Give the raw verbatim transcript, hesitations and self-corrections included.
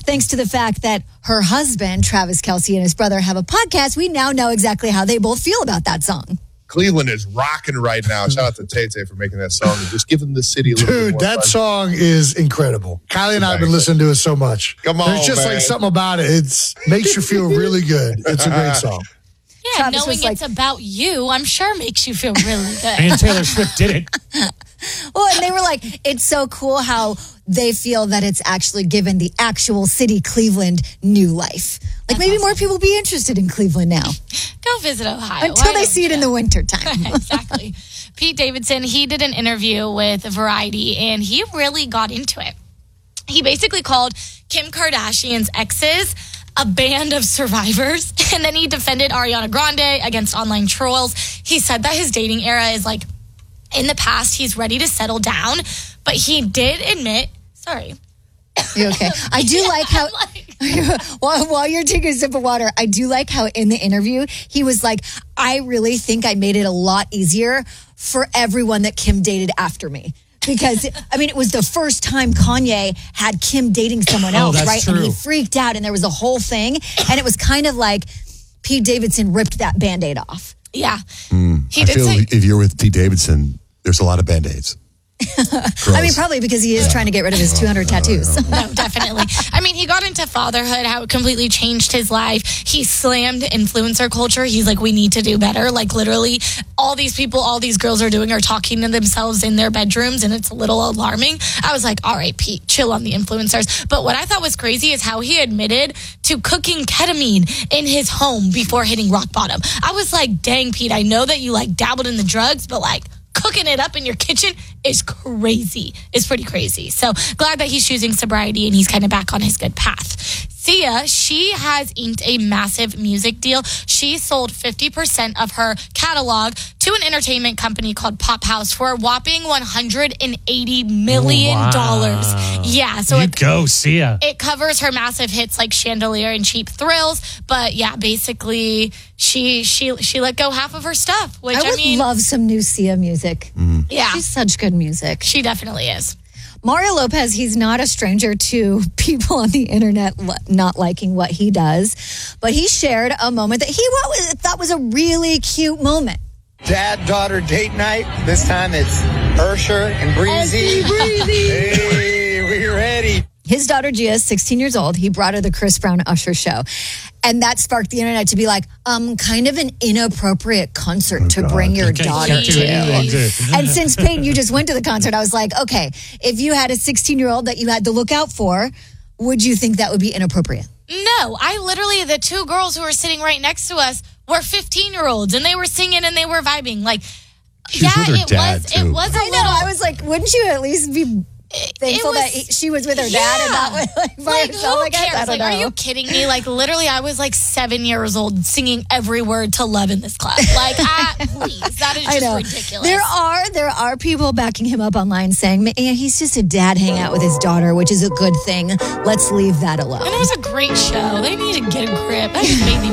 thanks to the fact that her husband, Travis Kelce, and his brother have a podcast, we now know exactly how they both feel about that song. Cleveland is rocking right now. Shout out to Tay Tay for making that song and just giving the city a little Dude, bit more that fun. song is incredible. Kylie and I have been listening to it so much. Come on, There's just man. like something about it. It's makes you feel really good. It's a great song. Yeah, Travis knowing was like- it's about you, I'm sure makes you feel really good. And Taylor Swift did it. Well, and they were like, it's so cool how they feel that it's actually given the actual city, Cleveland, new life. Like That's maybe awesome. more people be interested in Cleveland now Go visit Ohio. until Why they don't see it in you? the wintertime. Exactly. Pete Davidson, he did an interview with Variety, and he really got into it. He basically called Kim Kardashian's exes a band of survivors, and then he defended Ariana Grande against online trolls. He said that his dating era is like, in the past, he's ready to settle down, but he did admit, sorry. You okay? I do Yeah, like how, I'm like- while, while you're taking a sip of water, I do like how in the interview, he was like, I really think I made it a lot easier for everyone that Kim dated after me. Because, I mean, it was the first time Kanye had Kim dating someone Oh, else, that's right? And he true. freaked out, and there was a whole thing. And it was kind of like Pete Davidson ripped that Band-Aid off. Yeah. Mm, He I did feel say- if you're with Pete Davidson, there's a lot of Band-Aids. I mean, probably because he is trying to get rid of his two hundred tattoos. No, definitely. I mean, he got into fatherhood, how it completely changed his life. He slammed influencer culture. He's like, we need to do better. Like, literally, all these people, all these girls are doing are talking to themselves in their bedrooms, and it's a little alarming. I was like, all right, Pete, chill on the influencers. But what I thought was crazy is how he admitted to cooking ketamine in his home before hitting rock bottom. I was like, dang, Pete, I know that you, like, dabbled in the drugs, but, like, cooking it up in your kitchen is crazy. It's pretty crazy. So glad that he's choosing sobriety and he's kind of back on his good path. Sia, she has inked a massive music deal. She sold fifty percent of her catalog to an entertainment company called Pop House for a whopping one hundred eighty million dollars. Wow. Yeah, so you it, go, Sia. it covers her massive hits like Chandelier and Cheap Thrills. But yeah, basically, she she she let go half of her stuff, which I I, would mean, love some new Sia music. yeah, She's such good music. she definitely is. Mario Lopez, he's not a stranger to people on the internet li- not liking what he does, but he shared a moment that he wa- thought was a really cute moment. Dad-daughter date night. This time it's Ursher and Breezy. Hey, we ready. His daughter Gia is sixteen years old. He brought her the Chris Brown Usher show. And that sparked the internet to be like, um, kind of an inappropriate concert to bring your can't daughter do to. anything to- And since Peyton, you just went to the concert, I was like, okay, if you had a sixteen-year-old that you had to look out for, would you think that would be inappropriate? No, I literally, the two girls who were sitting right next to us were fifteen-year-olds, and they were singing and they were vibing. Like, She yeah, was with her it dad, was. too. It was a I know. little. I was like, wouldn't you at least be thankful was- that he, she was with her dad and not with, like, by like, herself? who I guess. cares? I don't Like, know. are you kidding me? Like, literally, I was like seven years old singing every word to Love in this club. Like, ah, please, that is I just know. ridiculous. There are there are people backing him up online saying, yeah, he's just a dad hanging out with his daughter, which is a good thing. Let's leave that alone. and it was a great show. They need to get a grip. That just made me